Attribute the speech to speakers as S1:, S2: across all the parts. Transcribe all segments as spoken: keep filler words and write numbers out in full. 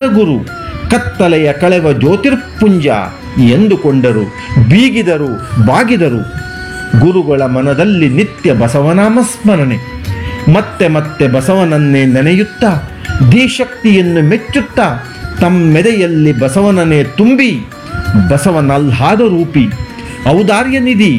S1: ಗುರು ಕತ್ತಲೆಯ ಕಳೆವ ಜ್ಯೋತಿರ್ಪುಂಜ ಎಂದುಕೊಂಡರು, ಬೀಗಿದರು, ಬಾಗಿದರು. ಗುರುಗಳ ಮನದಲ್ಲಿ ನಿತ್ಯ ಬಸವನಾಮ ಸ್ಮರಣೆ, ಮತ್ತೆ ಮತ್ತೆ ಬಸವನನ್ನೇ ನೆನೆಯುತ್ತಾ ಧೀಶಕ್ತಿಯನ್ನು ಮೆಚ್ಚುತ್ತಾ ತಮ್ಮೆದೆಯಲ್ಲಿ ಬಸವನನ್ನೇ ತುಂಬಿ ಬಸವನಲ್ಲಾದ ರೂಪಿ, ಔದಾರ್ಯ ನಿಧಿ,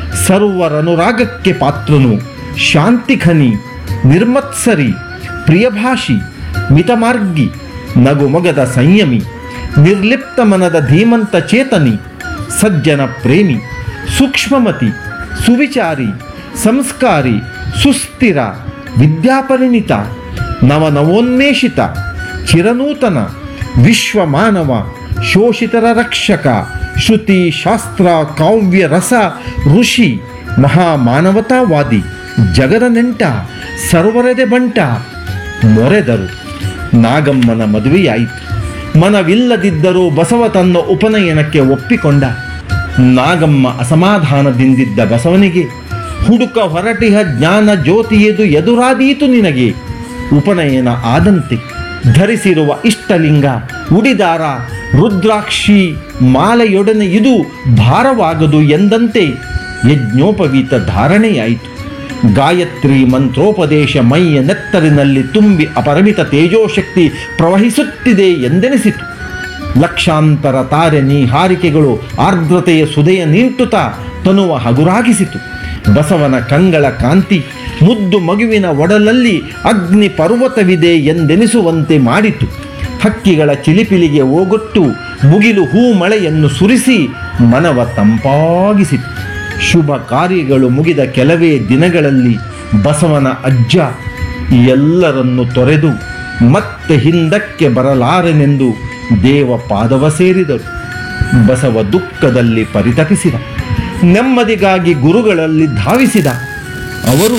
S1: ಸರ್ವರನುರಾಗಕ್ಕೆ ಪಾತ್ರನು, ಶಾಂತಿಖನಿ, ನಿರ್ಮತ್ಸರಿ, ಪ್ರಿಯಭಾಷಿ, ಮಿತಮಾರ್ಗಿ, ನಗುಮೊಗದ ಸಂಯಮಿ, ನಿರ್ಲಿಪ್ತ ಮನದ ಧೀಮಂತ ಚೇತನಿ, ಸಜ್ಜನ ಪ್ರೇಮಿ, ಸೂಕ್ಷ್ಮಮತಿ, ಸುವಿಚಾರಿ, ಸಂಸ್ಕಾರಿ, ಸುಸ್ಥಿರ, ವಿದ್ಯಾಪರಿಣಿತ, ನವನವೋನ್ಮೇಷಿತ, ಚಿರನೂತನ, ವಿಶ್ವಮಾನವ, ಶೋಷಿತರ ರಕ್ಷಕ, ಶ್ರುತಿ ಶಾಸ್ತ್ರ ಕಾವ್ಯ ರಸ ಋಷಿ, ಮಹಾಮಾನವತಾವಾದಿ, ಜಗದ ನೆಂಟ, ಸರ್ವರದೆ ಬಂಟ. ಮೊರೆದರು. ನಾಗಮ್ಮನ ಮದುವೆಯಾಯಿತು. ಮನವಿಲ್ಲದಿದ್ದರೂ ಬಸವ ತನ್ನ ಉಪನಯನಕ್ಕೆ ಒಪ್ಪಿಕೊಂಡ. ನಾಗಮ್ಮ ಅಸಮಾಧಾನದಿಂದಿದ್ದ ಬಸವನಿಗೆ ಹುಡುಕ ಹೊರಟಿಹ ಜ್ಞಾನ ಜ್ಯೋತಿಯದು ಎದುರಾದೀತು ನಿನಗೆ. ಉಪನಯನ ಆದಂತೆ ಧರಿಸಿರುವ ಇಷ್ಟಲಿಂಗ ಉಡಿದಾರ ರುದ್ರಾಕ್ಷಿ ಮಾಲೆಯೊಡನೆ ಇದು ಭಾರವಾಗದು ಎಂದಂತೆ ಯಜ್ಞೋಪವೀತ ಧಾರಣೆಯಾಯಿತು. ಗಾಯತ್ರಿ ಮಂತ್ರೋಪದೇಶ ಮೈಯ ನೆತ್ತರಿನಲ್ಲಿ ತುಂಬಿ ಅಪರಿಮಿತ ತೇಜೋಶಕ್ತಿ ಪ್ರವಹಿಸುತ್ತಿದೆ ಎಂದೆನಿಸಿತು. ಲಕ್ಷಾಂತರ ತಾರೆ ನೀಹಾರಿಕೆಗಳು ಆರ್ದ್ರತೆಯ ಸುದೆಯ ನೀಂಟುತ್ತಾ ತನುವ ಹಗುರಾಗಿಸಿತು. ಬಸವನ ಕಂಗಳ ಕಾಂತಿ ಮುದ್ದು ಮಗುವಿನ ಒಡಲಲ್ಲಿ ಅಗ್ನಿ ಪರ್ವತವಿದೆ ಎಂದೆನಿಸುವಂತೆ ಮಾಡಿತು. ಹಕ್ಕಿಗಳ ಚಿಲಿಪಿಲಿಗೆ ಓಗೊಟ್ಟು ಮುಗಿಲು ಹೂ ಮಳೆಯನ್ನು ಸುರಿಸಿ ಮನವ ತಂಪಾಗಿಸಿತು. ಶುಭ ಕಾರ್ಯಗಳು ಮುಗಿದ ಕೆಲವೇ ದಿನಗಳಲ್ಲಿ ಬಸವನ ಅಜ್ಜ ಎಲ್ಲರನ್ನು ತೊರೆದು ಮತ್ತೆ ಹಿಂದಕ್ಕೆ ಬರಲಾರೆನೆಂದು ದೇವ ಪಾದವ ಸೇರಿದರು. ಬಸವ ದುಃಖದಲ್ಲಿ ಪರಿತಪಿಸಿದ. ನೆಮ್ಮದಿಗಾಗಿ ಗುರುಗಳಲ್ಲಿ ಧಾವಿಸಿದ. ಅವರು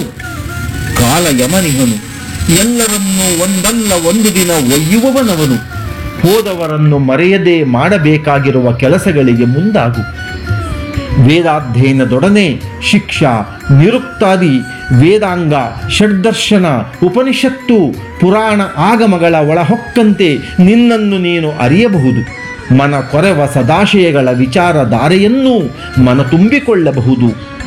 S1: ಕಾಲ ಯಮನಿಹನು, ಎಲ್ಲರನ್ನೂ ಒಂದಲ್ಲ ಒಂದು ದಿನ ಒಯ್ಯುವವನವನು. ಹೋದವರನ್ನು ಮರೆಯದೆ ಮಾಡಬೇಕಾಗಿರುವ ಕೆಲಸಗಳಿಗೆ ಮುಂದಾಗು. ವೇದಾಧ್ಯಯನದೊಡನೆ ಶಿಕ್ಷಾ, ನಿರುಕ್ತಾದಿ, ವೇದಾಂಗ, ಷಡ್ದರ್ಶನ, ಉಪನಿಷತ್ತು, ಪುರಾಣ ಆಗಮಗಳ ಒಳಹೊಕ್ಕಂತೆ ನಿನ್ನನ್ನು ನೀನು ಅರಿಯಬಹುದು. ಮನ ಕೊರೆವ ಸದಾಶಯಗಳ ವಿಚಾರಧಾರೆಯನ್ನೂ ಮನ ತುಂಬಿಕೊಳ್ಳಬಹುದು.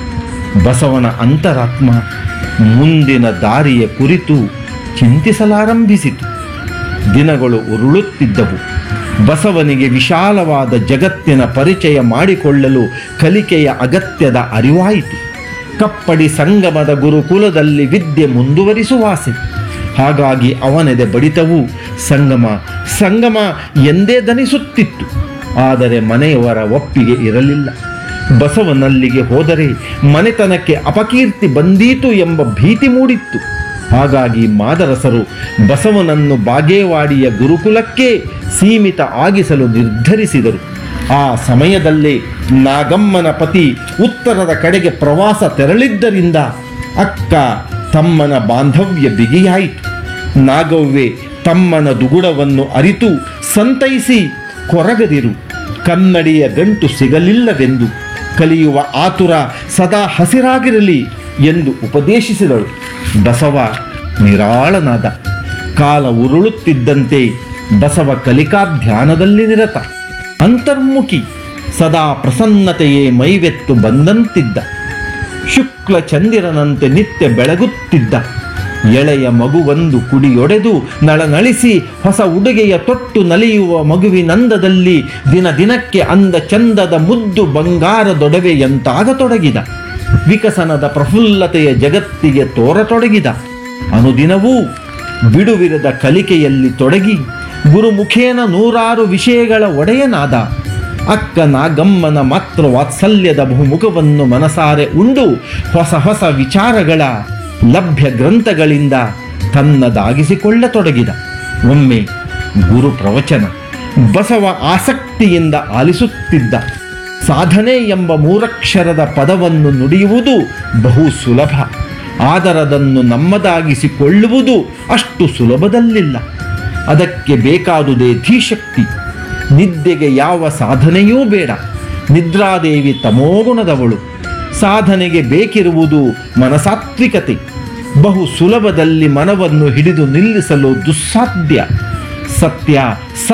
S1: ಬಸವನ ಅಂತರಾತ್ಮ ಮುಂದಿನ ದಾರಿಯ ಕುರಿತು ಚಿಂತಿಸಲಾರಂಭಿಸಿತು. ದಿನಗಳು ಉರುಳುತ್ತಿದ್ದವು. ಬಸವನಿಗೆ ವಿಶಾಲವಾದ ಜಗತ್ತಿನ ಪರಿಚಯ ಮಾಡಿಕೊಳ್ಳಲು ಕಲಿಕೆಯ ಅಗತ್ಯದ ಅರಿವಾಯಿತು. ಕಪ್ಪಡಿ ಸಂಗಮದ ಗುರುಕುಲದಲ್ಲಿ ವಿದ್ಯೆ ಮುಂದುವರಿಸುವಾಸೆ. ಹಾಗಾಗಿ ಅವನೆದೆ ಬಡಿತವು ಸಂಗಮ ಸಂಗಮ ಎಂದೇ ದನಿಸುತ್ತಿತ್ತು. ಆದರೆ ಮನೆಯವರ ಒಪ್ಪಿಗೆ ಇರಲಿಲ್ಲ. ಬಸವನಲ್ಲಿಗೆ ಹೋದರೆ ಮನೆತನಕ್ಕೆ ಅಪಕೀರ್ತಿ ಬಂದೀತು ಎಂಬ ಭೀತಿ ಮೂಡಿತ್ತು. ಹಾಗಾಗಿ ಮಾದರಸರು ಬಸವನನ್ನು ಬಾಗೇವಾಡಿಯ ಗುರುಕುಲಕ್ಕೆ ಸೀಮಿತ ಆಗಿಸಲು ನಿರ್ಧರಿಸಿದರು. ಆ ಸಮಯದಲ್ಲೇ ನಾಗಮ್ಮನ ಪತಿ ಉತ್ತರದ ಕಡೆಗೆ ಪ್ರವಾಸ ತೆರಳಿದ್ದರಿಂದ ಅಕ್ಕ ತಮ್ಮನ ಬಾಂಧವ್ಯ ಬಿಗಿಯಾಯಿತು. ನಾಗವ್ವೆ ತಮ್ಮನ ದುಗುಡವನ್ನು ಅರಿತು ಸಂತೈಸಿ, ಕೊರಗದಿರು, ಕನ್ನಡಿಯ ಗಂಟು ಸಿಗಲಿಲ್ಲವೆಂದು, ಕಲಿಯುವ ಆತುರ ಸದಾ ಹಸಿರಾಗಿರಲಿ ಎಂದು ಉಪದೇಶಿಸಿದಳು. ಬಸವ ನಿರಾಳನಾದ. ಕಾಲ ಉರುಳುತ್ತಿದ್ದಂತೆ ಬಸವ ಕಲಿಕಾಧ್ಯಾನದಲ್ಲಿ ನಿರತ, ಅಂತರ್ಮುಖಿ, ಸದಾ ಪ್ರಸನ್ನತೆಯೇ ಮೈವೆತ್ತು ಬಂದಂತಿದ್ದ. ಶುಕ್ಲ ಚಂದಿರನಂತೆ ನಿತ್ಯ ಬೆಳಗುತ್ತಿದ್ದ. ಎಳೆಯ ಮಗುವೊಂದು ಕುಡಿಯೊಡೆದು ನಳನಳಿಸಿ ಹೊಸ ಉಡುಗೆಯ ತೊಟ್ಟು ನಲಿಯುವ ಮಗುವಿನಂದದಲ್ಲಿ ದಿನ ದಿನಕ್ಕೆ ಅಂದ ಚಂದದ ಮುದ್ದು ಬಂಗಾರದೊಡವೆಯಂತಾಗತೊಡಗಿದ. ವಿಕಸನದ ಪ್ರಫುಲ್ಲತೆಯ ಜಗತ್ತಿಗೆ ತೋರತೊಡಗಿದ. ಅನುದಿನವೂ ಬಿಡುವಿರದ ಕಲಿಕೆಯಲ್ಲಿ ತೊಡಗಿ ಗುರುಮುಖೇನ ನೂರಾರು ವಿಷಯಗಳ ಒಡೆಯನಾದ. ಅಕ್ಕ ನಾಗಮ್ಮನ ಮಾತ್ರ ವಾತ್ಸಲ್ಯದ ಬಹುಮುಖವನ್ನು ಮನಸಾರೆ ಉಂಡು ಹೊಸ ಹೊಸ ವಿಚಾರಗಳ ಲಭ್ಯ ಗ್ರಂಥಗಳಿಂದ ತನ್ನದಾಗಿಸಿಕೊಳ್ಳತೊಡಗಿದ. ಒಮ್ಮೆ ಗುರು ಪ್ರವಚನ ಬಸವ ಆಸಕ್ತಿಯಿಂದ ಆಲಿಸುತ್ತಿದ್ದ. ಸಾಧನೆ ಎಂಬ ಮೂರಕ್ಷರದ ಪದವನ್ನು ನುಡಿಯುವುದು ಬಹು ಸುಲಭ. ಆದರದನ್ನು ನಮ್ಮದಾಗಿಸಿಕೊಳ್ಳುವುದು ಅಷ್ಟು ಸುಲಭದಲ್ಲಿಲ್ಲ. ಅದಕ್ಕೆ ಬೇಕಾದುದೇ ಧೀಶಕ್ತಿ. ನಿದ್ದೆಗೆ ಯಾವ ಸಾಧನೆಯೂ ಬೇಡ. ನಿದ್ರಾದೇವಿ ತಮೋಗುಣದವಳು. ಸಾಧನೆಗೆ ಬೇಕಿರುವುದು ಮನಸಾತ್ವಿಕತೆ. ಬಹು ಸುಲಭದಲ್ಲಿ ಮನವನ್ನು ಹಿಡಿದು ನಿಲ್ಲಿಸಲು ದುಸ್ಸಾಧ್ಯ. ಸತ್ಯ